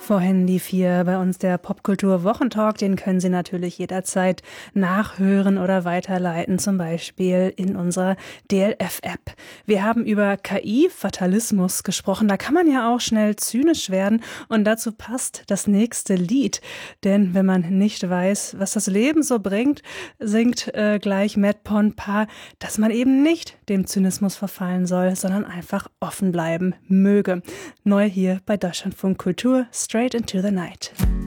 Vorhin lief hier bei uns der Popkultur-Wochentalk. Den können Sie natürlich jederzeit nachhören oder weiterleiten, zum Beispiel in unserer DLF-App. Wir haben über KI-Fatalismus gesprochen. Da kann man ja auch schnell zynisch werden und dazu passt das nächste Lied. Denn wenn man nicht weiß, was das Leben so bringt, singt gleich Matt Pond-Paar, dass man eben nicht dem Zynismus verfallen soll, sondern einfach offen bleiben möge. Neu hier bei Deutschlandfunk Kultur, Straight into the Night.